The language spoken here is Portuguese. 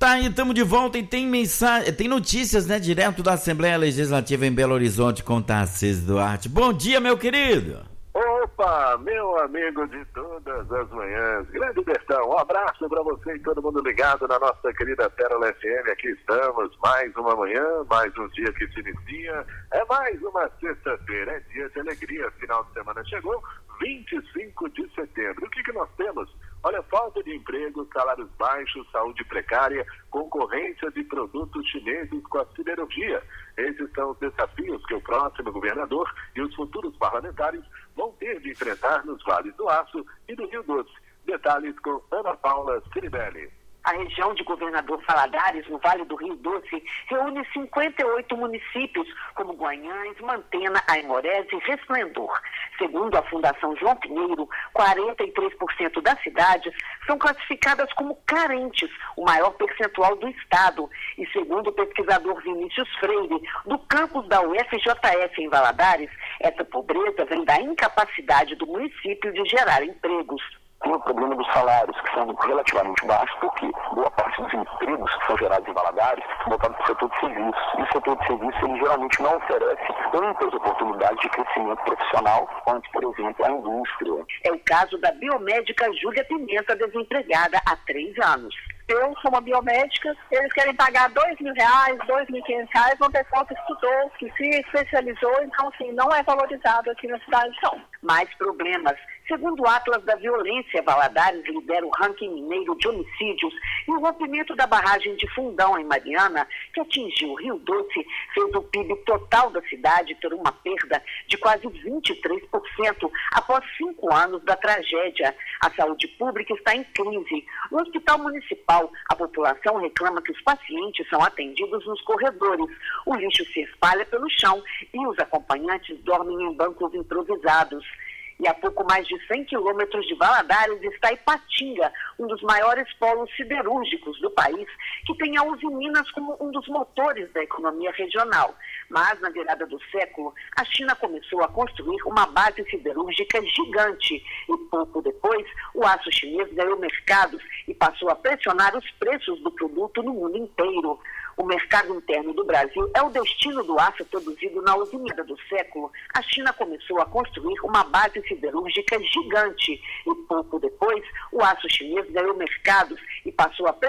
Tá aí, estamos de volta e tem mensagem, tem notícias, né, direto da Assembleia Legislativa em Belo Horizonte com Tarcísio Duarte. Bom dia, meu querido. Opa, meu amigo de todas as manhãs, Grande Bertão, um abraço para você e todo mundo ligado na nossa querida Pérola FM. Aqui estamos, mais uma manhã, mais um dia que se inicia, é mais uma sexta-feira, é dia de alegria, final de semana chegou, 25 de setembro. O que nós temos? Olha, falta de emprego, salários baixos, saúde precária, concorrência de produtos chineses com a siderurgia. Esses são os desafios que o próximo governador e os futuros parlamentares vão ter de enfrentar nos vales do Aço e do Rio Doce. Detalhes com Ana Paula Ciribelli. A região de Governador Valadares, no Vale do Rio Doce, reúne 58 municípios, como Guanhães, Mantena, Aimorés e Resplendor. Segundo a Fundação João Pinheiro, 43% das cidades são classificadas como carentes, o maior percentual do estado. E segundo o pesquisador Vinícius Freire, do campus da UFJF em Valadares, essa pobreza vem da incapacidade do município de gerar empregos. Tem o problema dos salários, que são relativamente baixos, porque boa parte dos empregos que são gerados em Valadares voltados para o setor de serviços. E o setor de serviços, ele geralmente não oferece tantas oportunidades de crescimento profissional quanto, por exemplo, a indústria. É o caso da biomédica Júlia Pimenta, desempregada há 3 anos. Eu sou uma biomédica, eles querem pagar R$2.000, R$2.500, uma pessoa que estudou, que se especializou, então, assim, não é valorizado aqui na cidade, não. Mais problemas. Segundo o Atlas da Violência, Valadares lidera o ranking mineiro de homicídios e o rompimento da barragem de Fundão, em Mariana, que atingiu o Rio Doce, fez o PIB total da cidade ter uma perda de quase 23% após 5 anos da tragédia. A saúde pública está em crise. No Hospital Municipal, a população reclama que os pacientes são atendidos nos corredores. O lixo se espalha pelo chão e os acompanhantes dormem em bancos improvisados. E a pouco mais de 100 quilômetros de Valadares está Ipatinga, um dos maiores polos siderúrgicos do país, que tem a Usiminas como um dos motores da economia regional. Mas, na virada do século, a China começou a construir uma base siderúrgica gigante. E pouco depois, o aço chinês ganhou mercados e passou a pressionar os preços do produto no mundo inteiro. O mercado interno do Brasil é o destino do aço produzido na Usina do século. A China começou a construir uma base siderúrgica gigante e pouco depois o aço chinês ganhou mercados e passou a